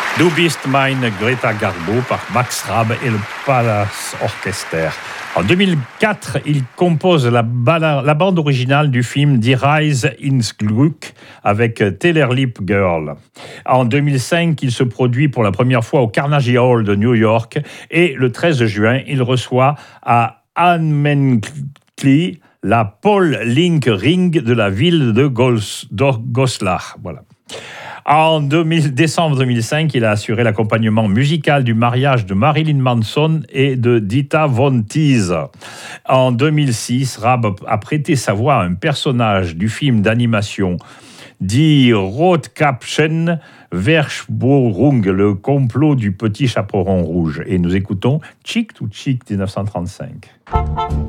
Du bist meine Greta Garbo par Max Rabe et le Palace Orchester. En 2004, il compose la bande originale du film Die Reise ins Glück avec Taylor Lip Girl. En 2005, il se produit pour la première fois au Carnegie Hall de New York et le 13 juin, il reçoit à Anmenkli la Paul Link Ring de la ville de Goslar. Voilà. En décembre 2005, il a assuré l'accompagnement musical du mariage de Marilyn Manson et de Dita Von Teese. En 2006, Rabe a prêté sa voix à un personnage du film d'animation Die Rotkäppchen Verschwörung, le complot du petit chaperon rouge. Et nous écoutons Chick to Chick 1935.